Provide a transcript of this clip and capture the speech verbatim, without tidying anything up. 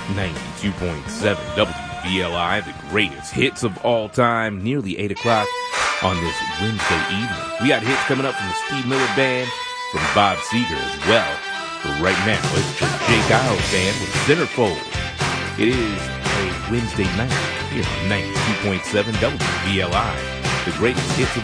ninety-two point seven W B L I, the greatest hits of all time, nearly eight o'clock on this Wednesday evening. We got hits coming up from the Steve Miller Band, from Bob Seger as well. But right now, it's the Jake Isles Band with Centerfold. It is a Wednesday night here on ninety-two point seven W B L I, the greatest hits of